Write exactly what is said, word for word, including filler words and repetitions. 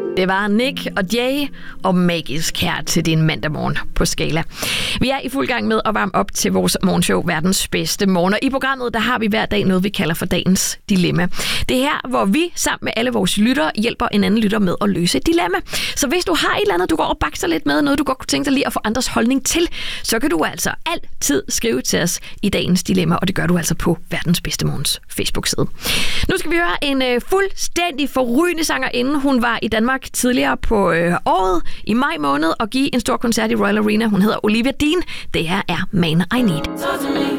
Det var Nick og Jay og Magisk her til din mandag morgen på Skala. Vi er i fuld gang med at varme op til vores morgenshow Verdens Bedste Morgen. Og i programmet der har vi hver dag noget, vi kalder for dagens dilemma. Det er her, hvor vi sammen med alle vores lyttere hjælper en anden lytter med at løse et dilemma. Så hvis du har et eller andet, du går og bakser lidt med, noget du godt kunne tænke dig lige at få andres holdning til, så kan du altså altid skrive til os i dagens dilemma, og det gør du altså på Verdens Bedste Morgens Facebook-side. Nu skal vi høre en øh, fuldstændig forrygende sangerinde. Hun var i Danmark tidligere på øh, året i maj måned og give en stor koncert i Royal Arena. Hun hedder Olivia Dean. Det her er Man I Need.